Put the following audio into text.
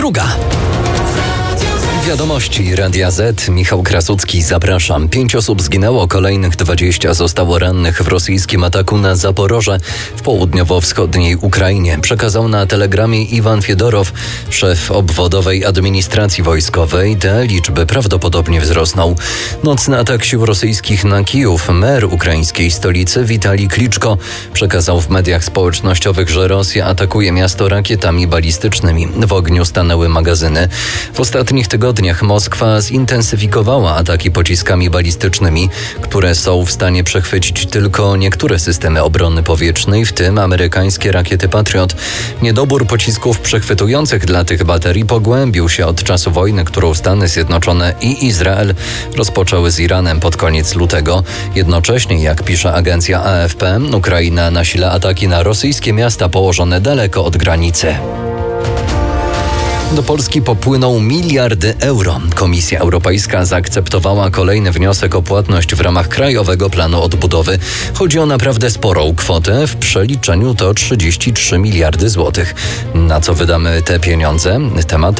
22. Wiadomości Radia Z. Michał Krasucki, zapraszam. 5 osób zginęło, kolejnych 20 zostało rannych w rosyjskim ataku na Zaporoże w południowo-wschodniej Ukrainie. Przekazał na telegramie Iwan Fiedorow, szef obwodowej administracji wojskowej. Te liczby prawdopodobnie wzrosną. Nocny atak sił rosyjskich na Kijów. Mer ukraińskiej stolicy Witalij Kliczko przekazał w mediach społecznościowych, że Rosja atakuje miasto rakietami balistycznymi. W ogniu stanęły magazyny. W ostatnich tygodniach Moskwa zintensyfikowała ataki pociskami balistycznymi, które są w stanie przechwycić tylko niektóre systemy obrony powietrznej, w tym amerykańskie rakiety Patriot. Niedobór pocisków przechwytujących dla tych baterii pogłębił się od czasu wojny, którą Stany Zjednoczone i Izrael rozpoczęły z Iranem pod koniec lutego. Jednocześnie, jak pisze agencja AFP, Ukraina nasila ataki na rosyjskie miasta położone daleko od granicy. Do Polski popłyną miliardy euro. Komisja Europejska zaakceptowała kolejny wniosek o płatność w ramach Krajowego Planu Odbudowy. Chodzi o naprawdę sporą kwotę. W przeliczeniu to 33 miliardy złotych. Na co wydamy te pieniądze? Temat